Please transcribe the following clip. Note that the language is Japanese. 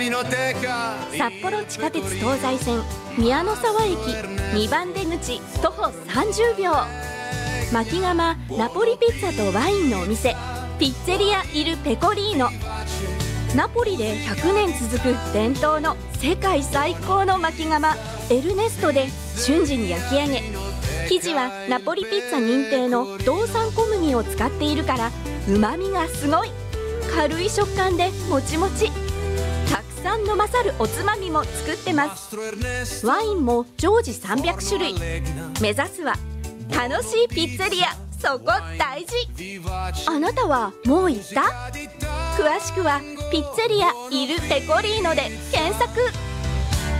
札幌地下鉄東西線宮の沢駅2番出口徒歩30秒、巻き窯ナポリピッツァとワインのお店ピッツェリア・イル・ペコリーノ。ナポリで100年続く伝統の世界最高の巻き窯エルネストで瞬時に焼き上げ、生地はナポリピッツァ認定の道産小麦を使っているからうまみがすごい、軽い食感でもちもち、たくさん飲まさるおつまみも作ってます。ワインも常時300種類。目指すは楽しいピッツェリア、そこ大事。あなたはもう行った？詳しくはピッツェリア・イル・ペコリーノで検索。